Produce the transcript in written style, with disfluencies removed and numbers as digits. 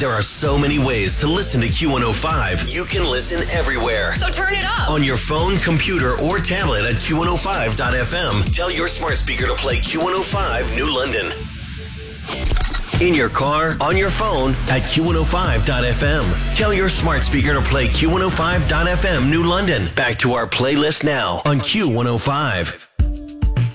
There are so many ways to listen to Q105. You can listen everywhere. So turn it up. On your phone, computer, or tablet at Q105.FM. Tell your smart speaker to play Q105 New London. In your car, on your phone, at Q105.FM. Tell your smart speaker to play Q105.FM New London. Back to our playlist now on Q105.